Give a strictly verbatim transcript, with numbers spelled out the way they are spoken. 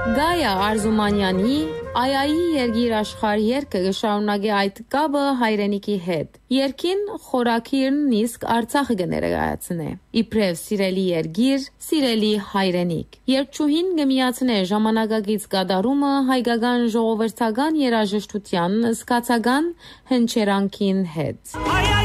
Գայա Արզումանյանի Այայի երգիր աշխարհ երգը կշարունակի այդ կապը հայրենիքի հետ։ Երգին խորաքիրն իսկ Արցախը կներկայացնե։ Իբրև սիրելի երգիր, սիրելի հայրենիք։ Երգչուհին կմիացնե ժամանակակից կատարումը հայկական ժողովրդական երաժշտության զգացական հնչերանքին հետ։